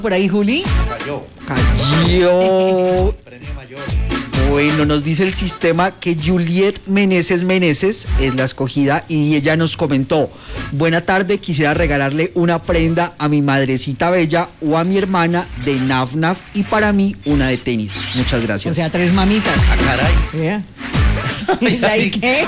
Por ahí, Juli. Cayó. Premio mayor. Bueno, nos dice el sistema que Juliet Meneses es la escogida y ella nos comentó: buena tarde, quisiera regalarle una prenda a mi madrecita bella o a mi hermana de Naf Naf y para mí una de tenis. Muchas gracias. O sea, 3 mamitas. Ah, caray. Vea. ¿Y qué?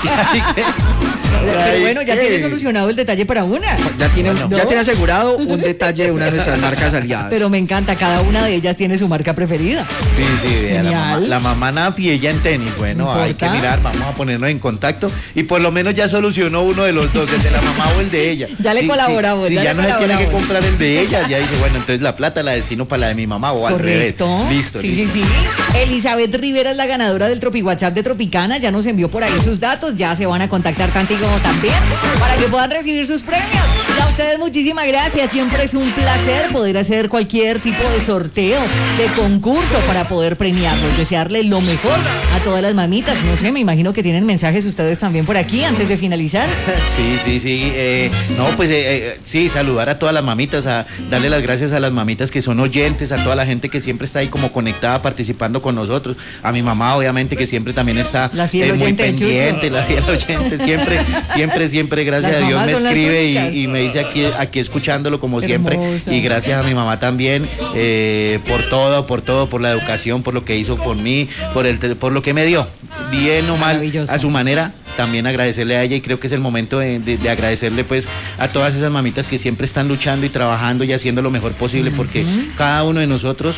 Pero bueno, ya tiene solucionado el detalle para una. Ya tiene asegurado un detalle de una de nuestras marcas aliadas. Pero me encanta, cada una de ellas tiene su marca preferida. Sí, vea, Genial. la mamá Nafi, ella en tenis. Bueno, No hay que importa. mirar, vamos a ponernos en contacto y por lo menos ya solucionó uno de los dos, el de la mamá o el de ella. Ya le colaboramos, Sí, ya ya le no se tiene que colaboramos. comprar el de ella, ya dice, bueno, entonces la plata la destino para la de mi mamá o al revés. Correcto. Listo. Sí, listo. sí, sí. Elizabeth Rivera es la ganadora del Tropi WhatsApp de Tropicana. Ya nos envió por ahí sus datos. Ya se van a contactar tanto como también para que puedan recibir sus premios. Y a ustedes muchísimas gracias. Siempre es un placer poder hacer cualquier tipo de sorteo, de concurso para poder premiarlos. Desearle lo mejor a todas las mamitas. No sé, me imagino que tienen mensajes ustedes también por aquí antes de finalizar. Sí. No, pues sí, saludar a todas las mamitas, a darle las gracias a las mamitas que son oyentes, a toda la gente que siempre está ahí como conectada, participando con nosotros. A mi mamá, obviamente, que siempre también está La fiel muy oyente de Chucho. pendiente, la fiel oyente, siempre, gracias Las a Dios mamás me son las escribe únicas. y me dice aquí escuchándolo como siempre. Hermosa. Y gracias a mi mamá también por todo, por la educación, por lo que hizo por mí, por lo que me dio, bien o mal, Maravilloso. a su manera. También agradecerle a ella y creo que es el momento de agradecerle pues a todas esas mamitas que siempre están luchando y trabajando y haciendo lo mejor posible porque cada uno de nosotros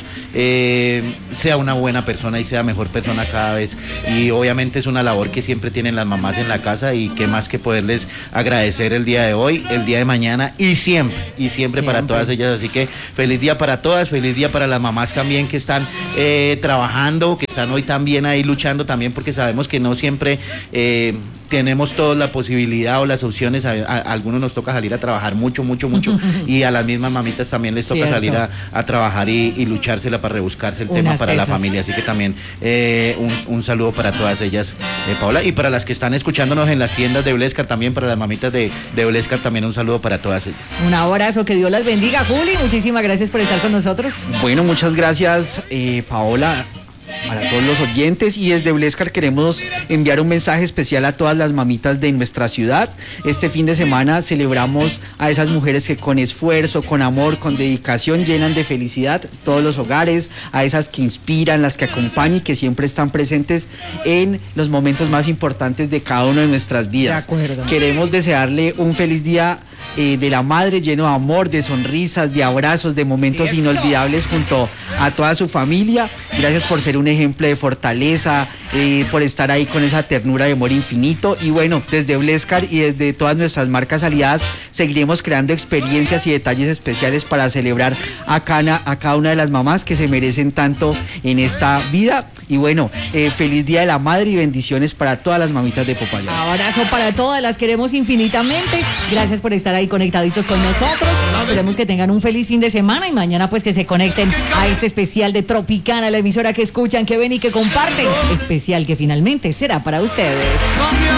sea una buena persona y sea mejor persona cada vez, y obviamente es una labor que siempre tienen las mamás en la casa y qué más que poderles agradecer el día de hoy, el día de mañana y siempre para todas ellas. Así que feliz día para todas, feliz día para las mamás también que están trabajando, que están hoy también ahí luchando también, porque sabemos que no siempre tenemos toda la posibilidad o las opciones. A algunos nos toca salir a trabajar mucho y a las mismas mamitas también les toca Cierto. salir a trabajar y luchársela para rebuscarse el tema Unas para la tesas. familia. Así que también un saludo para todas ellas, Paola, y para las que están escuchándonos en las tiendas de Blescar, también para las mamitas de Blescar, también un saludo para todas ellas. Un abrazo, que Dios las bendiga. Juli, muchísimas gracias por estar con nosotros. Bueno, muchas gracias, Paola, para todos los oyentes, y desde Blescar queremos enviar un mensaje especial a todas las mamitas de nuestra ciudad. Este fin de semana celebramos a esas mujeres que con esfuerzo, con amor, con dedicación llenan de felicidad todos los hogares, a esas que inspiran, las que acompañan y que siempre están presentes en los momentos más importantes de cada una de nuestras vidas. De acuerdo. Queremos desearle un feliz día de la madre, lleno de amor, de sonrisas, de abrazos, de momentos inolvidables junto a toda su familia. Gracias por ser un ejemplo de fortaleza, por estar ahí con esa ternura de amor infinito. Y bueno, desde Blescar y desde todas nuestras marcas aliadas seguiremos creando experiencias y detalles especiales para celebrar a cada una de las mamás que se merecen tanto en esta vida. Y bueno, feliz Día de la Madre y bendiciones para todas las mamitas de Popayán. Abrazo para todas, las queremos infinitamente. Gracias por estar ahí conectaditos con nosotros. Esperemos que tengan un feliz fin de semana y mañana pues que se conecten a este especial de Tropicana, la emisora que escuchan, que ven y que comparten. Especial que finalmente será para ustedes.